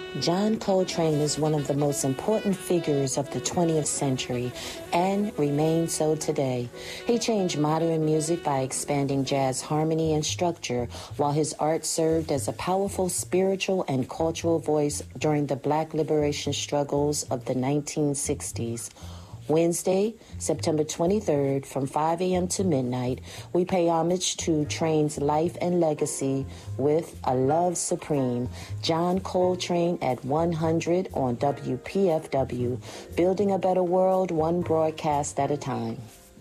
John Coltrane is one of the most important figures of the 20th century and remains so today. He changed modern music by expanding jazz harmony and structure, while his art served as a powerful spiritual and cultural voice during the Black liberation struggles of the 1960s. Wednesday, September 23rd, from 5 a.m. to midnight, we pay homage to Train's life and legacy with A Love Supreme, John Coltrane at 100 on WPFW, building a better world, one broadcast at a time.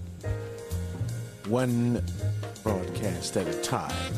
One broadcast at a time.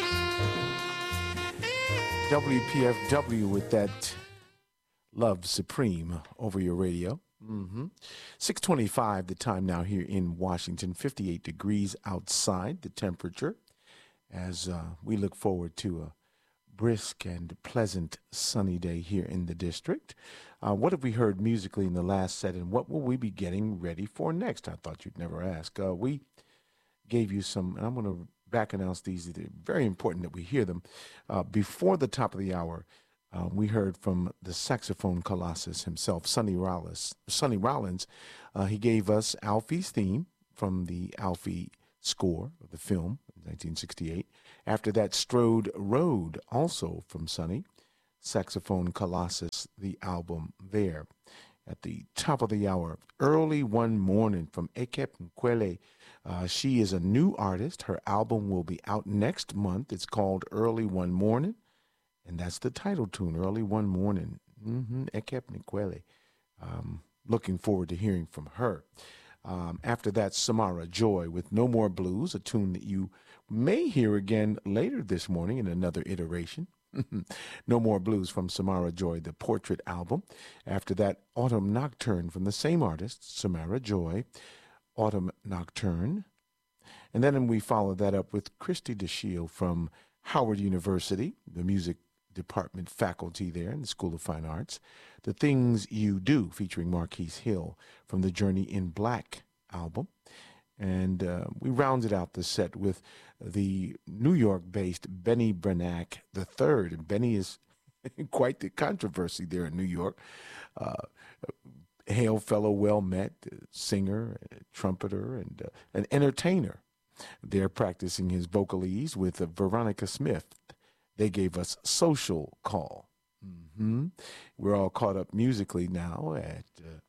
WPFW with that Love Supreme over your radio. 6:25 the time now here in Washington, 58 degrees outside the temperature as we look forward to a brisk and pleasant sunny day here in the district. What have we heard musically in the last set, and what will we be getting ready for next? I thought you'd never ask. We gave you some, and I'm going to back announce these. They're very important that we hear them. Before the top of the hour, we heard from the saxophone colossus himself, Sonny Rollins. He gave us Alfie's theme from the Alfie score of the film, 1968. After that, Strode Road, also from Sonny, saxophone colossus, the album there. At the top of the hour, Early One Morning from Ekep Nkwele. She is a new artist. Her album will be out next month. It's called Early One Morning. And that's the title tune, Early One Morning. Ekep Nkwele. Looking forward to hearing from her. After that, Samara Joy with No More Blues, a tune that you may hear again later this morning in another iteration. No More Blues from Samara Joy, the Portrait album. After that, Autumn Nocturne from the same artist, Samara Joy, Autumn Nocturne. And then we follow that up with Christy DeShiel from Howard University, the music department faculty there in the School of Fine Arts. The Things You Do, featuring Marquise Hill from the Journey in Black album. And we rounded out the set with the New York-based Benny Brenach III. And Benny is quite the controversy there in New York. Hail fellow, well met, singer, trumpeter, and an entertainer. They're practicing his vocalese with Veronica Smith. They gave us Social Call. We're all caught up musically now at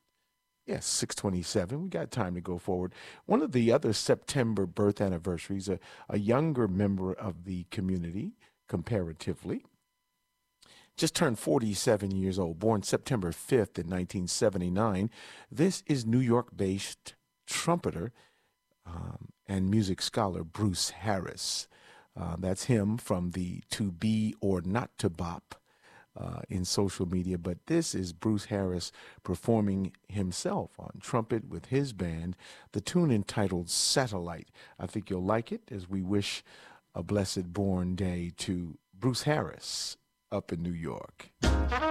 6:27. We got time to go forward. One of the other September birth anniversaries, a younger member of the community, comparatively, just turned 47 years old, born September 5th in 1979. This is New York-based trumpeter and music scholar Bruce Harris. That's him from the To Be or Not to Bop in social media. But this is Bruce Harris performing himself on trumpet with his band, the tune entitled Satellite. I think you'll like it as we wish a blessed born day to Bruce Harris up in New York.